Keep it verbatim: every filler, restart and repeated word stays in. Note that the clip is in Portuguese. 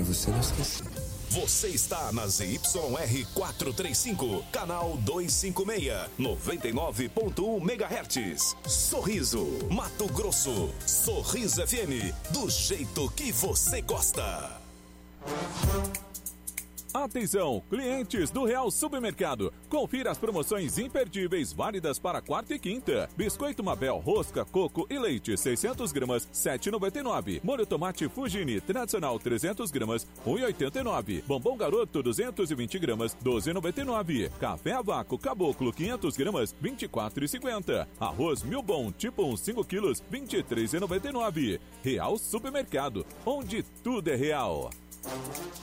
você não esquecer. Você está na Z Y R quatrocentos e trinta e cinco, canal duzentos e cinquenta e seis, noventa e nove ponto um megahertz. Sorriso, Mato Grosso. Sorriso F M, do jeito que você gosta. Atenção, clientes do Real Supermercado. Confira as promoções imperdíveis válidas para quarta e quinta. Biscoito Mabel, rosca, coco e leite, seiscentos gramas, sete reais e noventa e nove centavos. Molho tomate Fugini, tradicional, trezentos gramas, um real e oitenta e nove centavos. Bombom Garoto, duzentos e vinte gramas, doze reais e noventa e nove centavos. Café a vácuo Caboclo, quinhentas gramas, vinte e quatro reais e cinquenta centavos. Arroz Milbom, tipo um, cinco quilos, vinte e três reais e noventa e nove centavos. Real Supermercado, onde tudo é real.